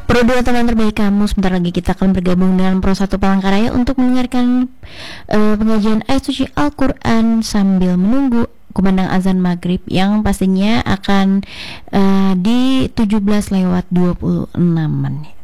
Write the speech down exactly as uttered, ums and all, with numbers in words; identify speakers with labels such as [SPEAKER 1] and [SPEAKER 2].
[SPEAKER 1] Pro dua teman terbaik kamu, sebentar lagi kita akan bergabung dengan Pro satu Palangkaraya untuk mendengarkan uh, pengajian ayat suci Al-Quran sambil menunggu kumandang azan maghrib yang pastinya akan uh, di tujuh belas lewat dua puluh enam menit.